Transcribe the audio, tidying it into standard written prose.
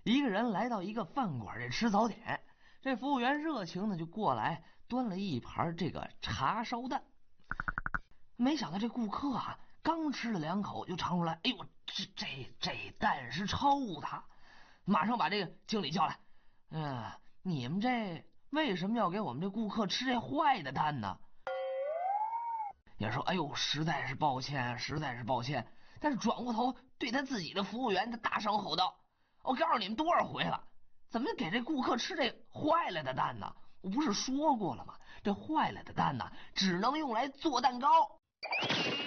一个人来到一个饭馆这吃早点，这服务员热情的就过来端了一盘这个茶烧蛋。没想到这顾客啊，刚吃了2口就尝出来，哎呦，这蛋是臭的，马上把这个经理叫来。你们这为什么要给我们这顾客吃这坏的蛋呢？也说，哎呦，实在是抱歉，实在是抱歉。但是转过头对他自己的服务员，他大声吼道：“我告诉你们多少回了，怎么给这顾客吃这坏了的蛋呢？我不是说过了吗？这坏了的蛋呢，只能用来做蛋糕。”